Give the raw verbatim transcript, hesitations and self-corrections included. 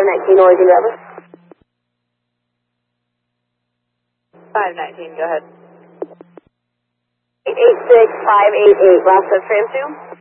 five nineteen, Oregon driver. five nineteen, go ahead. eight eight six five eight eight, last of tram two.